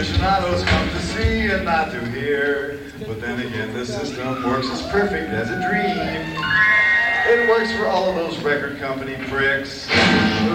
aficionados come to see and not to hear. But then again, the system works as perfect as a dream. It works for all of those record company pricks who